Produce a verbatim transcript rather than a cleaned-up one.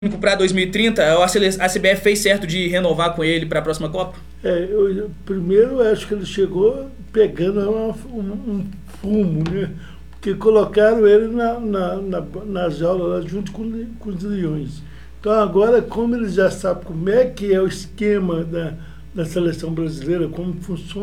para dois mil e trinta, a C B F fez certo de renovar com ele para a próxima Copa? É, eu, primeiro eu acho que ele chegou pegando uma, um, um fumo, né? Porque colocaram ele na, na, na, na jaula lá junto com, com os leões. Então agora, como ele já sabe como é que é o esquema da, da seleção brasileira, como funciona,